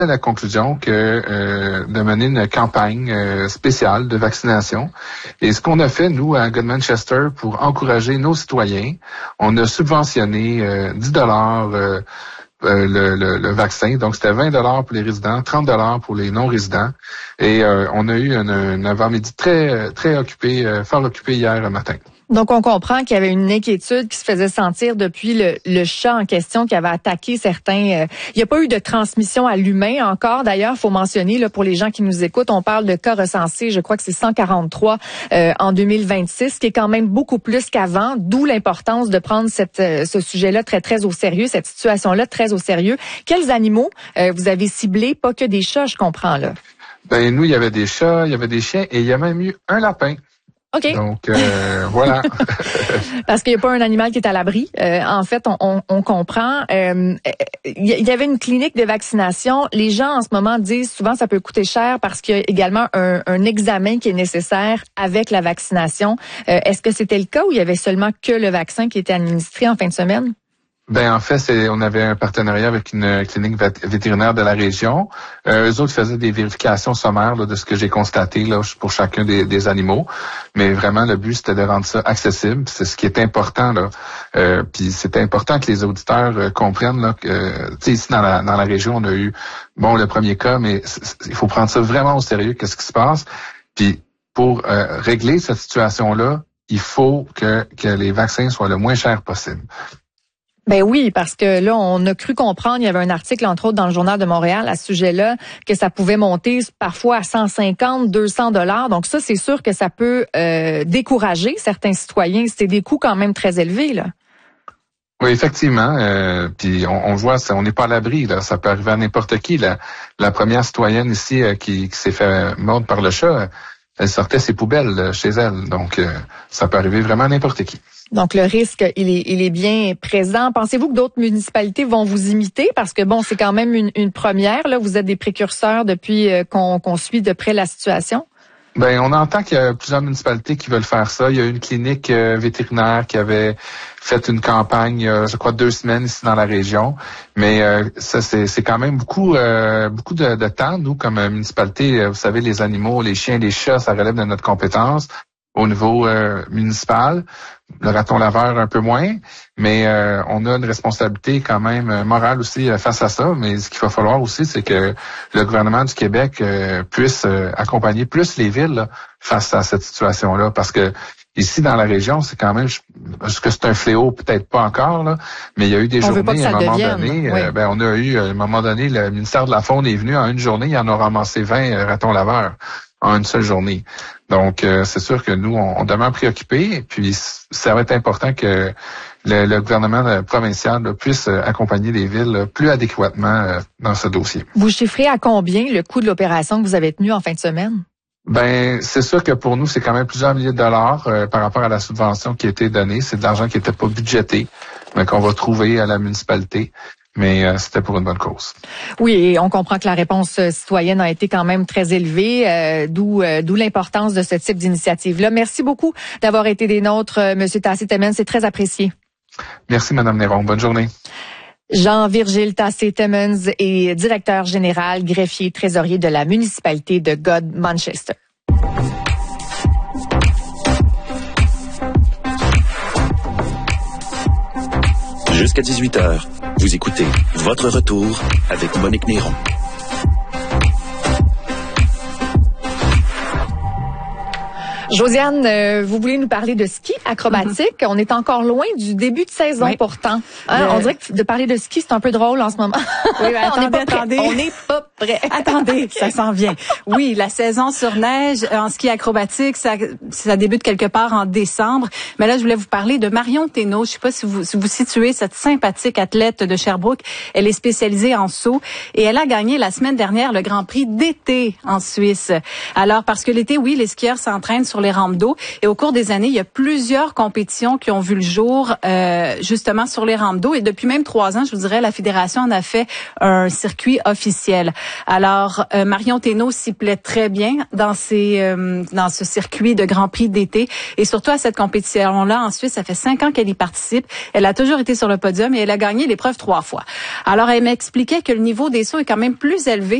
à la conclusion que de mener une campagne spéciale de vaccination. Et ce qu'on a fait, nous, à Godmanchester, pour encourager nos citoyens, on a subventionné 10 $ le vaccin. Donc, c'était 20 $ pour les résidents, 30 $ pour les non-résidents. Et on a eu un avant-midi très occupé, fort occupé hier matin. Donc, on comprend qu'il y avait une inquiétude qui se faisait sentir depuis le chat en question qui avait attaqué certains. Il n'y a pas eu de transmission à l'humain encore. D'ailleurs, il faut mentionner, là, pour les gens qui nous écoutent, on parle de cas recensés, je crois que c'est 143 en 2026, qui est quand même beaucoup plus qu'avant, d'où l'importance de prendre ce sujet-là très au sérieux, cette situation-là très au sérieux. Quels animaux vous avez ciblés? Pas que des chats, je comprends, là. Ben, nous, il y avait des chats, il y avait des chiens et il y a même eu un lapin. OK. Donc, voilà. Parce qu'il n'y a pas un animal qui est à l'abri. En fait, on comprend. Il y avait une clinique de vaccination. Les gens, en ce moment, disent souvent ça peut coûter cher parce qu'il y a également un examen qui est nécessaire avec la vaccination. Est-ce que c'était le cas ou il y avait seulement que le vaccin qui était administré en fin de semaine? Ben en fait, on avait un partenariat avec une clinique vétérinaire de la région. Eux autres faisaient des vérifications sommaires là, de ce que j'ai constaté là pour chacun des animaux. Mais vraiment, le but c'était de rendre ça accessible. C'est ce qui est important là. Puis c'est important que les auditeurs comprennent là que, tu sais, ici dans la région, on a eu le premier cas, mais il faut prendre ça vraiment au sérieux. Qu'est-ce qui se passe? Puis pour régler cette situation-là, il faut que les vaccins soient le moins chers possible. Ben oui, parce que là, on a cru comprendre, il y avait un article, entre autres, dans le Journal de Montréal à ce sujet-là, que ça pouvait monter parfois à 150, 200 $. Donc ça, c'est sûr que ça peut décourager certains citoyens. C'est des coûts quand même très élevés, là. Oui, effectivement. Puis on voit, on n'est pas à l'abri. Là, ça peut arriver à n'importe qui. La première citoyenne ici qui s'est fait mordre par le chat, elle sortait ses poubelles chez elle. Donc, ça peut arriver vraiment à n'importe qui. Donc, le risque, il est bien présent. Pensez-vous que d'autres municipalités vont vous imiter? Parce que, bon, c'est quand même une première. Là, vous êtes des précurseurs depuis qu'on suit de près la situation. Ben, on entend qu'il y a plusieurs municipalités qui veulent faire ça. Il y a une clinique vétérinaire qui avait fait une campagne, je crois, 2 semaines ici dans la région. Mais ça, c'est quand même beaucoup de temps. Nous, comme municipalité, vous savez, les animaux, les chiens, les chats, ça relève de notre compétence au niveau municipal. Le raton laveur un peu moins, mais on a une responsabilité quand même morale aussi face à ça. Mais ce qu'il va falloir aussi, c'est que le gouvernement du Québec puisse accompagner plus les villes là, face à cette situation-là, parce que ici dans la région, c'est quand même, est-ce que c'est un fléau? Peut-être pas encore, là, mais il y a eu des journées à un moment donné. Oui. On a eu à un moment donné, le ministère de la Faune est venu en une journée, il en a ramassé 20 ratons laveurs en une seule journée. Donc, c'est sûr que nous, on demeure préoccupés. Et puis, ça va être important que le gouvernement provincial là, puisse accompagner les villes là, plus adéquatement dans ce dossier. Vous chiffrez à combien le coût de l'opération que vous avez tenue en fin de semaine? Ben, c'est sûr que pour nous, c'est quand même plusieurs milliers de dollars par rapport à la subvention qui a été donnée. C'est de l'argent qui n'était pas budgété, mais qu'on va trouver à la municipalité. Mais c'était pour une bonne cause. Oui, et on comprend que la réponse citoyenne a été quand même très élevée, d'où l'importance de ce type d'initiative-là. Merci beaucoup d'avoir été des nôtres, Monsieur Tassé-Timmons, c'est très apprécié. Merci, Madame Néron. Bonne journée. Jean-Virgile Tassé-Timmons est directeur général, greffier, trésorier de la municipalité de Godmanchester. Jusqu'à 18h, vous écoutez Votre Retour avec Monique Néron. Josiane, vous voulez nous parler de ski acrobatique? On est encore loin du début de saison pourtant. Hein? On dirait que de parler de ski, c'est un peu drôle en ce moment. Oui, attendez. On n'est pas prêt. Attendez, ça s'en vient. Oui, la saison sur neige en ski acrobatique, ça débute quelque part en décembre. Mais là, je voulais vous parler de Marion Thénault. Je sais pas si vous situez cette sympathique athlète de Sherbrooke. Elle est spécialisée en saut et elle a gagné la semaine dernière le Grand Prix d'été en Suisse. Alors, parce que l'été, oui, les skieurs s'entraînent sur les rampes d'eau. Et au cours des années, il y a plusieurs compétitions qui ont vu le jour justement sur les rampes d'eau. Et depuis même 3 ans, je vous dirais, la Fédération en a fait un circuit officiel. elle. Alors, Marion Thénault s'y plaît très bien dans ce circuit de Grand Prix d'été et surtout à cette compétition-là en Suisse. Ça fait 5 ans qu'elle y participe. Elle a toujours été sur le podium et elle a gagné l'épreuve 3 fois. Alors, elle m'expliquait que le niveau des sauts est quand même plus élevé